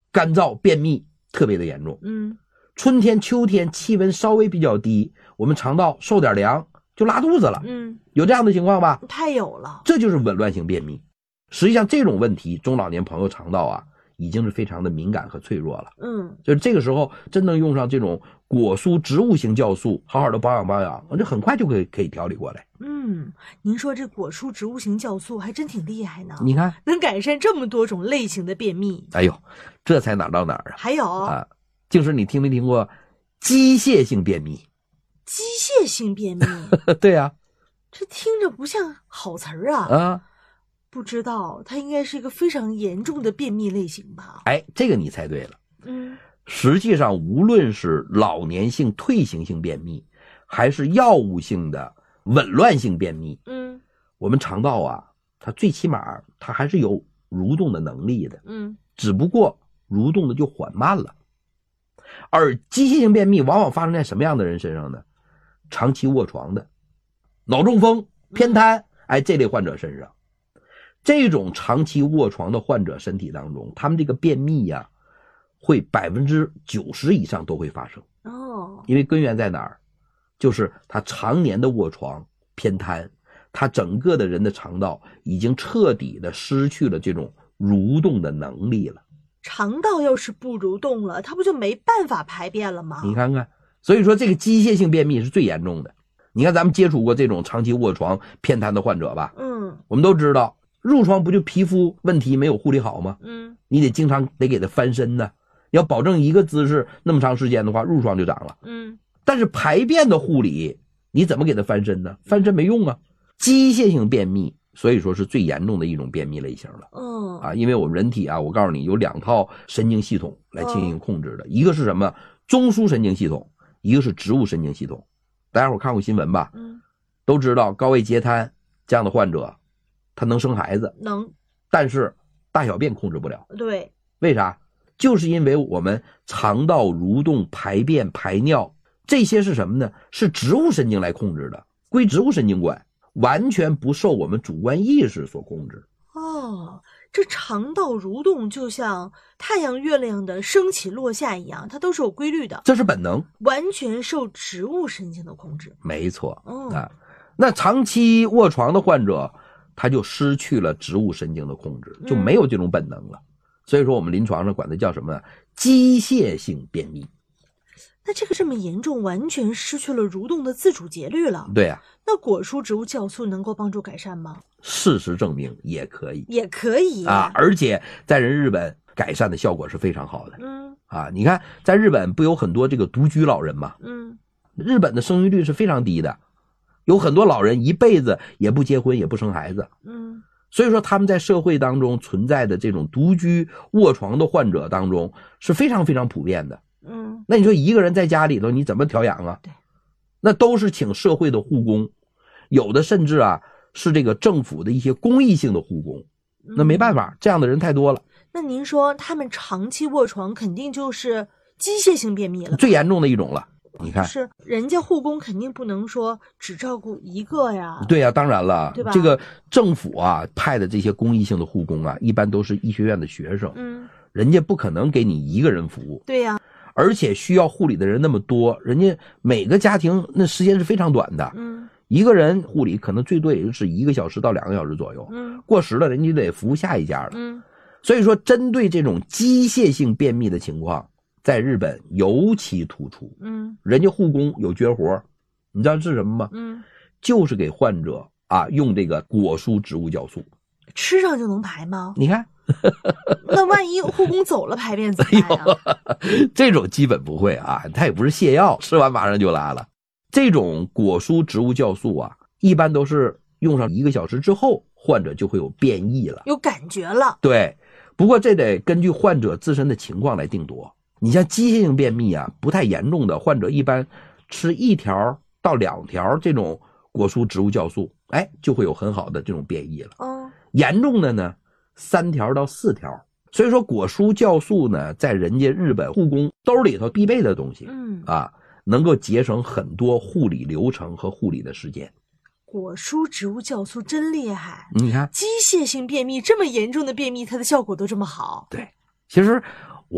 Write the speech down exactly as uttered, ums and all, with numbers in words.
干燥便秘特别的严重。 嗯， 春天秋天气温稍微比较低，我们肠道受点凉就拉肚子了。 嗯， 有这样的情况吧？ 太有了。 这就是紊乱性便秘。实际上这种问题中老年朋友肠道啊已经是非常的敏感和脆弱了。 嗯， 就是这个时候真能用上这种果蔬植物性酵素，好好的保养保养，这很快就可以可以调理过来。 嗯，您说这果蔬植物型酵素还真挺厉害呢。 你看， 能改善这么多种类型的便秘。 哎呦，这才哪儿到哪儿啊？ 还有啊，就是你听没听过机械性便秘？ 机械性便秘？ 对呀、啊， 这听着不像好词儿啊。 啊， 不知道它应该是一个非常严重的便秘类型吧？ 哎，这个你猜对了。 嗯， 实际上无论是老年性退行性便秘，还是药物性的紊乱性便秘， 嗯， 我们肠道啊，它最起码它还是有蠕动的能力的。 嗯，只不过蠕动的就缓慢了。而机械性便秘往往发生在什么样的人身上呢？长期卧床的、脑中风、偏瘫，哎，这类患者身上。这种长期卧床的患者身体当中，他们这个便秘呀、啊，会百分之九十以上都会发生。 哦， 因为根源在哪儿？就是他常年的卧床、偏瘫，他整个的人的肠道已经彻底的失去了这种蠕动的能力了。 肠道要是不蠕动了，它不就没办法排便了吗？ 你看看，所以说这个机械性便秘是最严重的。你看咱们接触过这种长期卧床偏瘫的患者吧？ 嗯， 我们都知道，褥疮不就皮肤问题没有护理好吗？ 嗯， 你得经常得给它翻身呢，要保证一个姿势那么长时间的话，褥疮就长了。 嗯， 但是排便的护理，你怎么给它翻身呢？翻身没用啊。机械性便秘，所以说是最严重的一种便秘类型了。 嗯， 啊，因为我们人体啊，我告诉你有两套神经系统来进行控制的，一个是什么？中枢神经系统，一个是植物神经系统。大家伙看过新闻吧？ 嗯， 都知道高位截瘫这样的患者，他能生孩子， 能， 但是大小便控制不了。 对， 为啥？就是因为我们肠道蠕动、排便、排尿这些是什么呢？是植物神经来控制的，归植物神经管，完全不受我们主观意识所控制。 哦，这肠道蠕动就像太阳、月亮的升起落下一样，它都是有规律的， 这是本能， 完全受植物神经的控制。 没错。 哦， 啊，那长期卧床的患者，他就失去了植物神经的控制，就没有这种本能了。嗯，所以说我们临床上管它叫什么呢？机械性便秘。 那这个这么严重，完全失去了蠕动的自主节律了。 对啊。 那果蔬植物酵素能够帮助改善吗？ 事实证明也可以， 也可以啊，而且在人日本改善的效果是非常好的。 嗯， 啊，你看在日本不有很多这个独居老人吗？ 嗯， 日本的生育率是非常低的，有很多老人一辈子也不结婚也不生孩子。 嗯， 所以说他们在社会当中存在的这种独居卧床的患者当中是非常非常普遍的。 嗯， 那你说一个人在家里头你怎么调养啊？ 对， 那都是请社会的护工，有的甚至啊是这个政府的一些公益性的护工。那没办法，这样的人太多了。 那您说他们长期卧床肯定就是机械性便秘了， 最严重的一种了。你看， 是人家护工肯定不能说只照顾一个呀。 对呀，当然了， 对吧？ 这个政府啊派的这些公益性的护工啊，一般都是医学院的学生， 嗯， 人家不可能给你一个人服务。 对呀， 而且需要护理的人那么多，人家每个家庭那时间是非常短的， 嗯， 一个人护理可能最多也就是一个小时到两个小时左右， 嗯， 过时了人家就得服务下一家了， 嗯， 所以说针对这种机械性便秘的情况，在日本尤其突出， 嗯，人家护工有绝活，你知道是什么吗？ 嗯， 就是给患者啊用这个果蔬植物酵素， 吃上就能排吗？ 你看。 那万一护工走了排便怎么办呀？ 哎、这种基本不会啊，它也不是泻药，吃完马上就拉了。这种果蔬植物酵素啊，一般都是用上一个小时之后，患者就会有变异了， 有感觉了。 对，不过这得根据患者自身的情况来定夺。你像机械性便秘啊，不太严重的患者，一般吃一条到两条这种果蔬植物酵素，哎，就会有很好的这种变异了。 嗯， 严重的呢，三条到四条。所以说果蔬酵素呢，在人家日本护工兜里头必备的东西， 嗯啊，能够节省很多护理流程和护理的时间。 果蔬植物酵素真厉害， 你看， 机械性便秘这么严重的便秘，它的效果都这么好。 对，其实